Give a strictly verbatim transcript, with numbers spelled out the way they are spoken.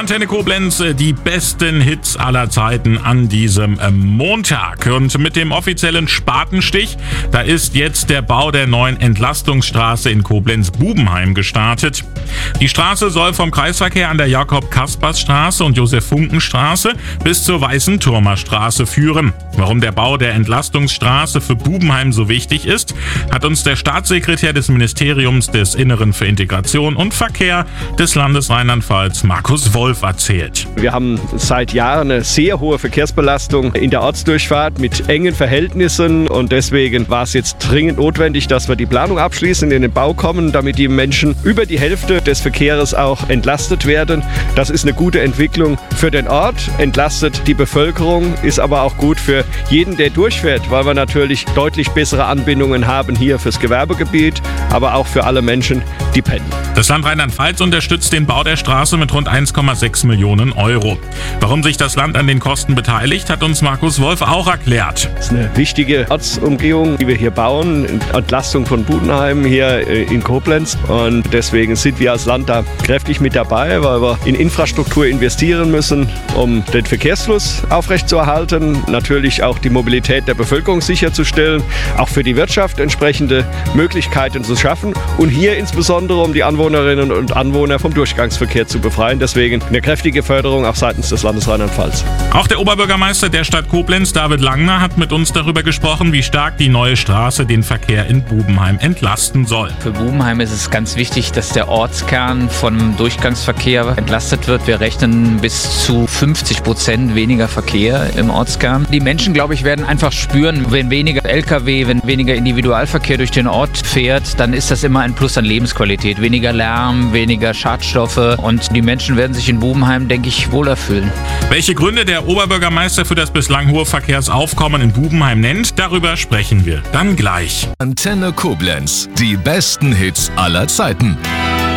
Antenne Koblenz, die besten Hits aller Zeiten an diesem Montag. Und mit dem offiziellen Spatenstich, da ist jetzt der Bau der neuen Entlastungsstraße in Koblenz-Bubenheim gestartet. Die Straße soll vom Kreisverkehr an der Jakob-Kaspers-Straße und Josef-Funken-Straße bis zur Weißen-Turmer-Straße führen. Warum der Bau der Entlastungsstraße für Bubenheim so wichtig ist, hat uns der Staatssekretär des Ministeriums des Inneren für Integration und Verkehr des Landes Rheinland-Pfalz, Markus Wolf, erzählt. Wir haben seit Jahren eine sehr hohe Verkehrsbelastung in der Ortsdurchfahrt mit engen Verhältnissen und deswegen war es jetzt dringend notwendig, dass wir die Planung abschließen, in den Bau kommen, damit die Menschen über die Hälfte des Verkehrs auch entlastet werden. Das ist eine gute Entwicklung für den Ort, entlastet die Bevölkerung, ist aber auch gut für jeden, der durchfährt, weil wir natürlich deutlich bessere Anbindungen haben hier fürs Gewerbegebiet, aber auch für alle Menschen, die pennen. Das Land Rheinland-Pfalz unterstützt den Bau der Straße mit rund eins Komma sechs Millionen Euro. Warum sich das Land an den Kosten beteiligt, hat uns Markus Wolf auch erklärt. Das ist eine wichtige Ortsumgehung, die wir hier bauen, Entlastung von Bubenheim hier in Koblenz. Und deswegen sind wir als Land da kräftig mit dabei, weil wir in Infrastruktur investieren müssen, um den Verkehrsfluss aufrechtzuerhalten, natürlich auch die Mobilität der Bevölkerung sicherzustellen, auch für die Wirtschaft entsprechende Möglichkeiten zu schaffen und hier insbesondere um die Anwohnerinnen und Anwohner vom Durchgangsverkehr zu befreien. Deswegen eine kräftige Förderung auch seitens des Landes Rheinland-Pfalz. Auch der Oberbürgermeister der Stadt Koblenz, David Langner, hat mit uns darüber gesprochen, wie stark die neue Straße den Verkehr in Bubenheim entlasten soll. Für Bubenheim ist es ganz wichtig, dass der Ortskern vom Durchgangsverkehr entlastet wird. Wir rechnen bis zu fünfzig Prozent weniger Verkehr im Ortskern. Die Menschen, glaube ich, werden einfach spüren, wenn weniger L K W, wenn weniger Individualverkehr durch den Ort fährt, dann ist das immer ein Plus an Lebensqualität. Weniger Lärm, weniger Schadstoffe und die Menschen werden sich in Bubenheim, denke ich, wohler fühlen. Welche Gründe der Oberbürgermeister für das bislang hohe Verkehrsaufkommen in Bubenheim nennt, darüber sprechen wir dann gleich. Antenne Koblenz, die besten Hits aller Zeiten.